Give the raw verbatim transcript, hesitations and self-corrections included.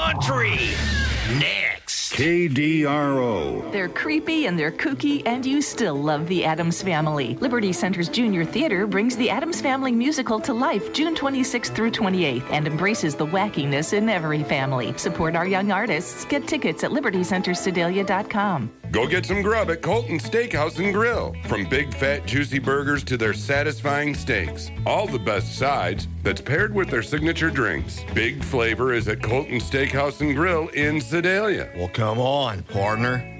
country. Next. K D R O. They're creepy and they're kooky, and you still love the Addams Family. Liberty Center's Junior Theater brings the Addams Family musical to life June twenty-sixth through twenty-eighth and embraces the wackiness in every family. Support our young artists. Get tickets at liberty center sedalia dot com. Go get some grub at Colton Steakhouse and Grill. From big, fat, juicy burgers to their satisfying steaks. All the best sides that's paired with their signature drinks. Big flavor is at Colton Steakhouse and Grill in Sedalia. Well, come on, partner.